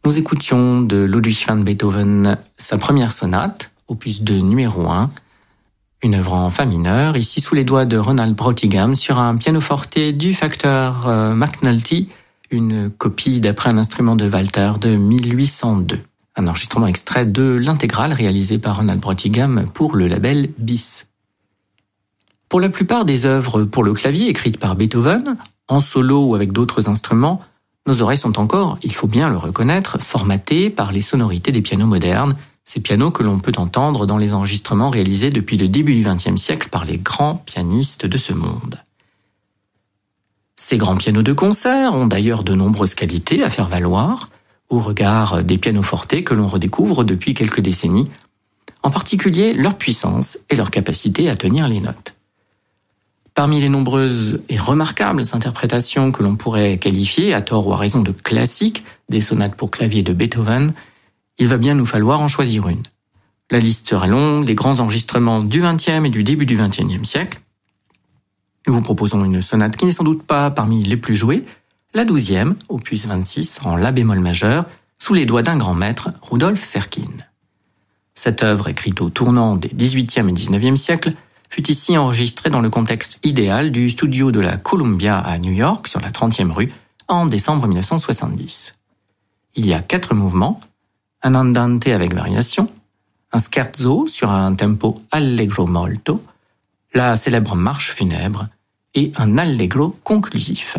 Nous écoutions de Ludwig van Beethoven sa première sonate, opus 2 numéro 1, une œuvre en fa mineur, ici sous les doigts de Ronald Broughtigam sur un pianoforte du facteur McNulty, une copie d'après un instrument de Walter de 1802. Un enregistrement extrait de l'intégrale réalisé par Ronald Broughtigam pour le label BIS. Pour la plupart des œuvres pour le clavier écrites par Beethoven, en solo ou avec d'autres instruments, nos oreilles sont encore, il faut bien le reconnaître, formatées par les sonorités des pianos modernes, ces pianos que l'on peut entendre dans les enregistrements réalisés depuis le début du XXe siècle par les grands pianistes de ce monde. Ces grands pianos de concert ont d'ailleurs de nombreuses qualités à faire valoir, au regard des pianofortes que l'on redécouvre depuis quelques décennies, en particulier leur puissance et leur capacité à tenir les notes. Parmi les nombreuses et remarquables interprétations que l'on pourrait qualifier, à tort ou à raison de classiques, des sonates pour clavier de Beethoven, il va bien nous falloir en choisir une. La liste sera longue, des grands enregistrements du XXe et du début du XXIe siècle. Nous vous proposons une sonate qui n'est sans doute pas parmi les plus jouées, la 12e, opus 26, en la bémol majeur, sous les doigts d'un grand maître, Rudolf Serkin. Cette œuvre, écrite au tournant des XVIIIe et XIXe siècles, fut ici enregistrée dans le contexte idéal du studio de la Columbia à New York, sur la 30e rue, en décembre 1970. Il y a 4 mouvements, un andante avec variation, un scherzo sur un tempo allegro molto, la célèbre marche funèbre et un allegro conclusif.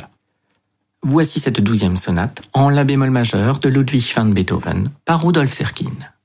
Voici cette 12e sonate en la bémol majeur de Ludwig van Beethoven par Rudolf Serkin.